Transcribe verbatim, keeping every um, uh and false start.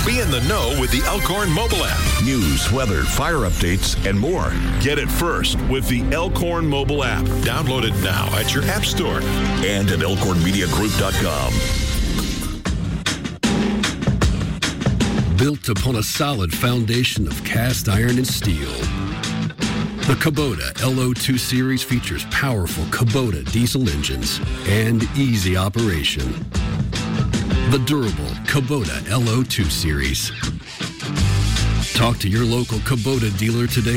Be in the know with the Elkhorn mobile app. News, weather, fire updates, and more. Get it first with the Elkhorn mobile app. Download it now at your app store and at elkhorn media group dot com. Built upon a solid foundation of cast iron and steel, the Kubota L O two Series features powerful Kubota diesel engines and easy operation. The durable Kubota L O two Series. Talk to your local Kubota dealer today